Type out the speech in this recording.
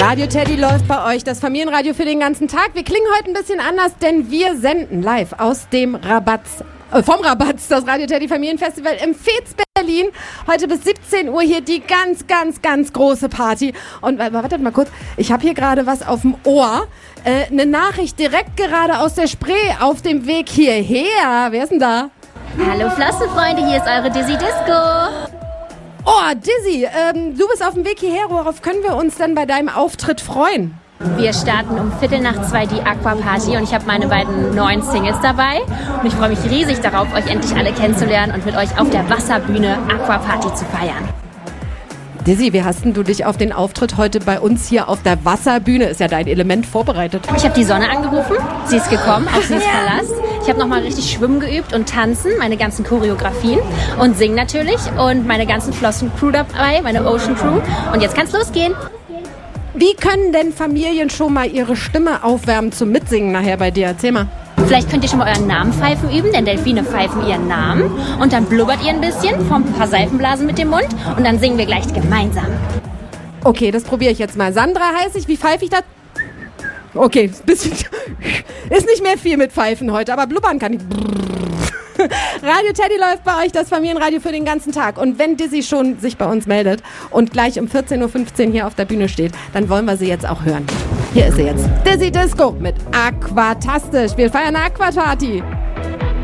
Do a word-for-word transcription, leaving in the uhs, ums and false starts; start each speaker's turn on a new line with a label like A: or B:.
A: Radio Teddy läuft bei euch, das Familienradio für den ganzen Tag. Wir klingen heute ein bisschen anders, denn wir senden live aus dem Rabatz, äh, vom Rabatz, das Radio Teddy Familienfestival im Veets Berlin. Heute bis siebzehn Uhr hier die ganz, ganz, ganz große Party. Und äh, wartet mal kurz, ich habe hier gerade was auf dem Ohr. Äh, eine Nachricht direkt gerade aus der Spree auf dem Weg hierher. Wer ist denn da?
B: Hallo Flossenfreunde, hier ist eure Dizzy Disco.
A: Oh, Dizzy, ähm, du bist auf dem Weg hierher. Worauf können wir uns denn bei deinem Auftritt freuen?
B: Wir starten um Viertel nach zwei die Aquaparty und ich habe meine beiden neuen Singles dabei. Und ich freue mich riesig darauf, euch endlich alle kennenzulernen und mit euch auf der Wasserbühne Aquaparty zu feiern.
A: Dizzy, wie hast denn du dich auf den Auftritt heute bei uns hier auf der Wasserbühne, ist ja dein Element, vorbereitet?
B: Ich habe die Sonne angerufen, sie ist gekommen, auf sie ist Verlass. Ich habe nochmal richtig Schwimmen geübt und Tanzen, meine ganzen Choreografien und Singen natürlich und meine ganzen Flossen-Crew dabei, meine Ocean Crew. Und jetzt kann's losgehen.
A: Wie können denn Familien schon mal ihre Stimme aufwärmen zum Mitsingen nachher bei dir? Erzähl mal.
B: Vielleicht könnt ihr schon mal euren Namen pfeifen üben, denn Delfine pfeifen ihren Namen. Und dann blubbert ihr ein bisschen, formt ein paar Seifenblasen mit dem Mund und dann singen wir gleich gemeinsam.
A: Okay, das probiere ich jetzt mal. Sandra heiße ich, wie pfeife ich das? Okay, bisschen, ist nicht mehr viel mit Pfeifen heute, aber blubbern kann ich. Radio Teddy läuft bei euch, das Familienradio für den ganzen Tag. Und wenn Dizzy schon sich bei uns meldet und gleich um vierzehn Uhr fünfzehn hier auf der Bühne steht, dann wollen wir sie jetzt auch hören. Hier ist sie jetzt. Dizzy Disco mit Aquatastisch. Wir feiern eine Aquaparty.